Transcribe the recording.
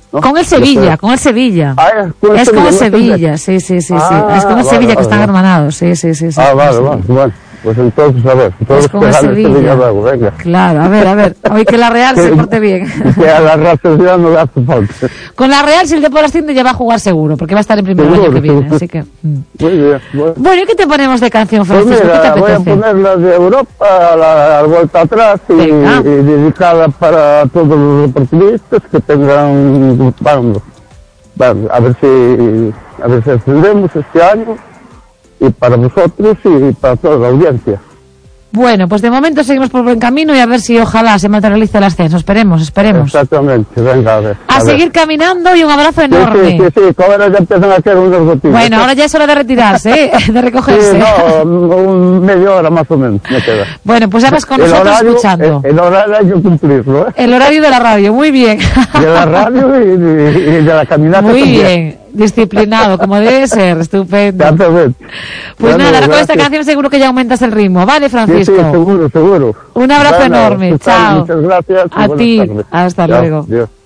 ¿no? Con el Sevilla. Es con el Sevilla, sí. Es con el Sevilla que están hermanados, sí. Vale. Pues entonces, a ver, es con el Sevilla. Luego, venga. Claro, a ver. Hoy que la Real se porte bien. Que a la Real Sociedad no le hace falta. Con la Real, si el Depor asciende, ya va a jugar seguro, porque va a estar en primer año que viene, así que... Muy bien. Bueno, ¿y qué te ponemos de canción, Francisco? Pues mira, ¿Qué te voy apetece? a poner la de Europa, la vuelta atrás, y dedicada para todos los deportistas que tengan... Vamos, a ver si ascendemos este año, y para vosotros y para toda la audiencia. Bueno, pues de momento seguimos por buen camino y a ver si ojalá se materialice el ascenso. Esperemos. Exactamente, venga, a ver. A seguir caminando y un abrazo enorme. Sí, que ahora ya empiezan a hacer unos gotillos. Bueno, ahora ya es hora de retirarse, de recogerse. Sí, media hora más o menos me queda. Bueno, pues ya vas con nosotros escuchando. El horario hay que cumplirlo, ¿eh? El horario de la radio, muy bien. De la radio y de la caminata muy también. Bien, disciplinado, como debe ser, estupendo. Pues nada, ahora con esta canción seguro que ya aumentas el ritmo, ¿vale, Francisco? Sí, seguro. Un abrazo enorme, chao. Muchas gracias. A ti, tardes. hasta luego. Dios.